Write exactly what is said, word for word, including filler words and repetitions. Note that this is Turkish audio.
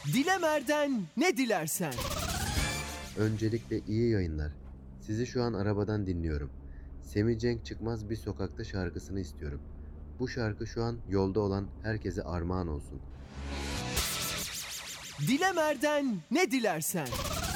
Dilemer'den ne dilersen. Öncelikle iyi yayınlar. Sizi şu an arabadan dinliyorum. Semih Cenk Çıkmaz Bir Sokakta şarkısını istiyorum. Bu şarkı şu an yolda olan herkese armağan olsun. Dilemer'den ne dilersen.